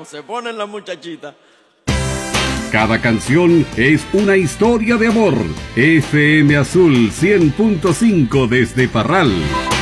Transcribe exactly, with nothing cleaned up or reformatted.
se ponen las muchachitas. Cada canción es una historia de amor. F M Azul cien punto cinco desde Parral.